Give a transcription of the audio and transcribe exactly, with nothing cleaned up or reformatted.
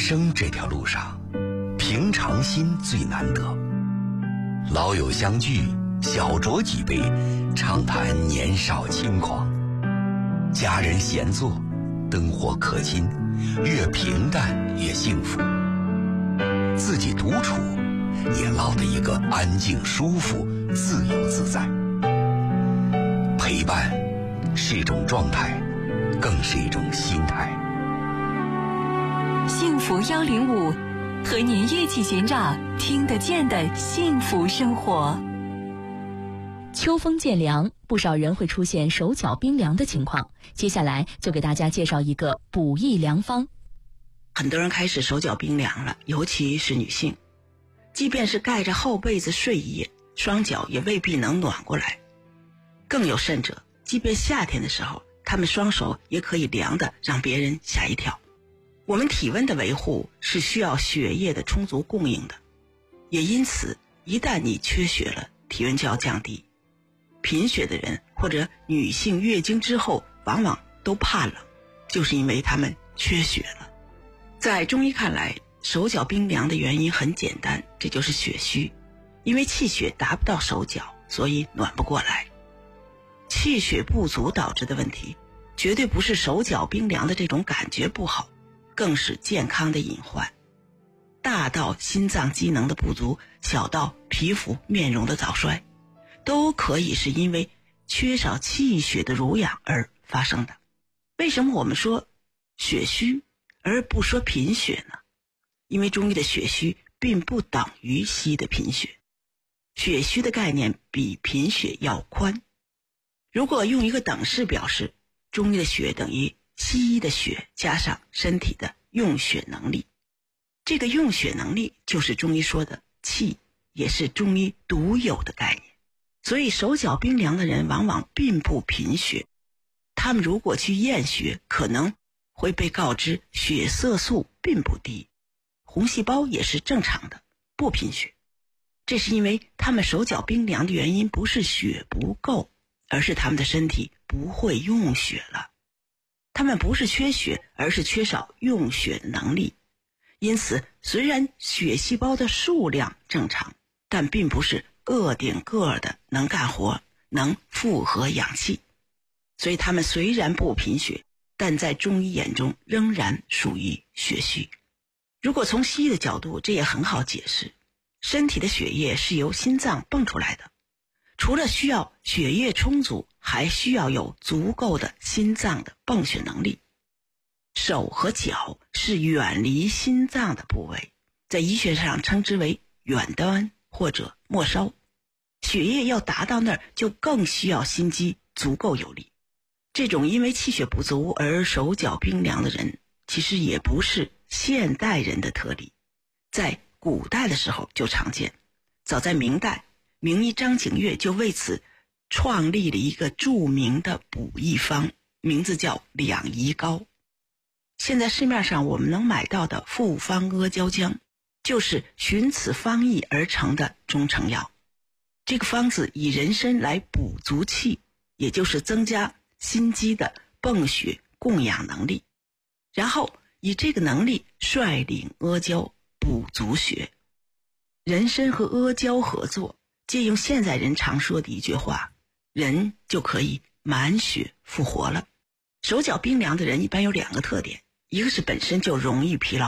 生这条路上，平常心最难得。老友相聚，小酌几杯，畅谈年少轻狂。家人闲坐，灯火可亲，越平淡越幸福。自己独处，也落得一个安静、舒服、自由自在。陪伴是一种状态，更是一种心态。 幸福幺零五，和您一起寻找听得见的幸福生活。秋风渐凉，不少人会出现手脚冰凉的情况。接下来就给大家介绍一个补益良方。 很多人开始手脚冰凉了，尤其是女性，即便是盖着厚被子睡一夜，双脚也未必能暖过来。更有甚者，即便夏天的时候，他们双手也可以凉得让别人吓一跳。我们体温的维护是需要血液的充足供应的，也因此一旦你缺血了，体温就要降低。贫血的人或者女性月经之后往往都怕冷，就是因为他们缺血了。在中医看来，手脚冰凉的原因很简单，这就是血虚。因为气血达不到手脚，所以暖不过来。气血不足导致的问题，绝对不是手脚冰凉的这种感觉不好，更是健康的隐患。大到心脏机能的不足，小到皮肤面容的早衰，都可以是因为缺少气血的濡养而发生的。为什么我们说血虚而不说贫血呢？因为中医的血虚并不等于西医的贫血，血虚的概念比贫血要宽。如果用一个等式表示，中医的血等于西医的血加上身体的用血能力。这个用血能力就是中医说的气，也是中医独有的概念。所以手脚冰凉的人往往并不贫血，他们如果去验血，可能会被告知血色素并不低，红细胞也是正常的，不贫血。这是因为他们手脚冰凉的原因不是血不够，而是他们的身体不会用血了。他们不是缺血，而是缺少用血的能力。因此虽然血细胞的数量正常，但并不是个顶个的能干活，能负荷氧气。所以他们虽然不贫血，但在中医眼中仍然属于血虚。如果从西医的角度，这也很好解释。身体的血液是由心脏泵出来的，除了需要血液充足，还需要有足够的心脏的泵血能力。手和脚是远离心脏的部位，在医学上称之为远端或者末梢。血液要达到那儿，就更需要心肌足够有力。这种因为气血不足而手脚冰凉的人，其实也不是现代人的特例，在古代的时候就常见。早在明代，名医张景岳就为此创立了一个著名的补益方，名字叫两仪膏。现在市面上我们能买到的复方阿胶浆，就是循此方义而成的中成药。这个方子以人参来补足气，也就是增加心肌的泵血供氧能力，然后以这个能力率领阿胶补足血。人参和阿胶合作，借用现在人常说的一句话，人就可以满血复活了。手脚冰凉的人一般有两个特点，一个是本身就容易疲劳